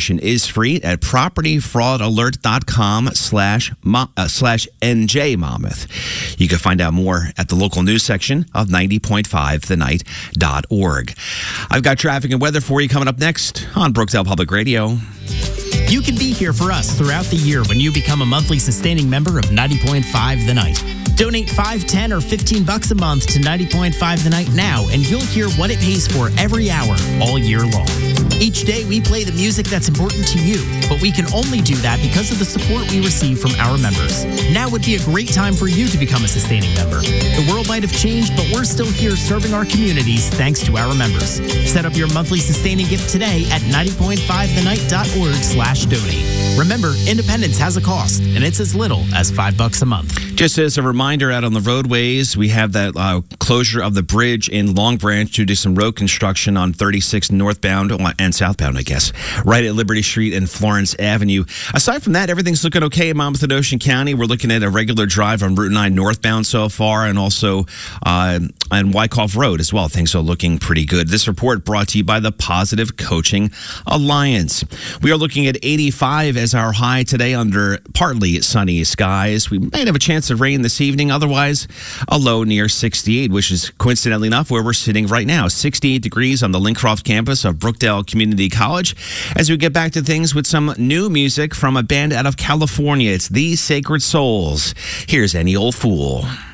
information is free at propertyfraudalert.com/NJ Monmouth. You can find out more at the local news section of 90.5thenight.org. I've got traffic and weather for you coming up next on Brookdale Public Radio. You can be here for us throughout the year when you become a monthly sustaining member of 90.5 The Night. Donate $5, $10, or $15 a month to 90.5 The Night now, and you'll hear what it pays for every hour all year long. Each day, we play the music that's important to you, but we can only do that because of the support we receive from our members. Now would be a great time for you to become a sustaining member. The world might have changed, but we're still here serving our communities thanks to our members. Set up your monthly sustaining gift today at 90.5thenight.org/donate. Remember, independence has a cost, and it's as little as $5 a month. Just as a reminder, out on the roadways, we have that closure of the bridge in Long Branch due to some road construction on 36 northbound and southbound, I guess, right at Liberty Street and Florence Avenue. Aside from that, everything's looking okay in Monmouth and Ocean County. We're looking at a regular drive on Route 9 northbound so far, and also on Wyckoff Road as well. Things are looking pretty good. This report brought to you by the Positive Coaching Alliance. We are looking at 85 as our high today under partly sunny skies. We might have a chance of rain this evening. Otherwise, a low near 68, which is coincidentally enough where we're sitting right now. 68 degrees on the Lincroft campus of Brookdale Community College. As we get back to things with some new music from a band out of California, it's The Sacred Souls. Here's Any Old Fool.